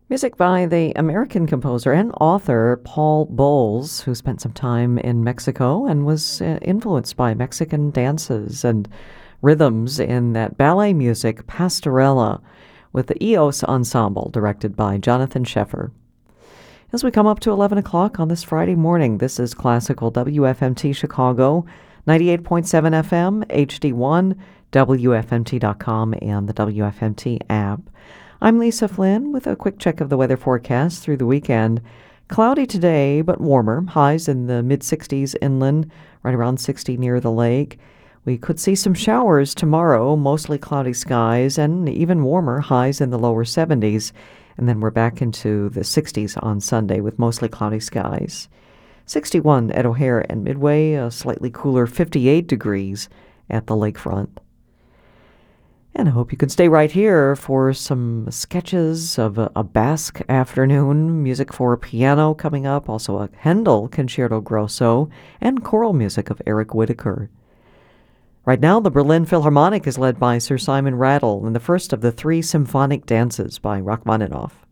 Music by the American composer and author Paul Bowles, who spent some time in Mexico and was influenced by Mexican dances and rhythms in that ballet music Pastorella with the EOS Ensemble, directed by Jonathan Sheffer. As we come up to 11 o'clock on this Friday morning, this is Classical WFMT Chicago, 98.7 FM, HD1, WFMT.com, and the WFMT app. I'm Lisa Flynn with a quick check of the weather forecast through the weekend. Cloudy today, but warmer. Highs in the mid-60s inland, right around 60 near the lake. We could see some showers tomorrow, mostly cloudy skies, and even warmer highs in the lower 70s. And then we're back into the 60s on Sunday with mostly cloudy skies. 61 at O'Hare and Midway, a slightly cooler 58 degrees at the lakefront. And I hope you can stay right here for some sketches of a Basque afternoon, music for piano coming up, also a Handel Concerto Grosso, and choral music of Eric Whitacre. Right now, the Berlin Philharmonic is led by Sir Simon Rattle in the first of the 3 symphonic dances by Rachmaninoff.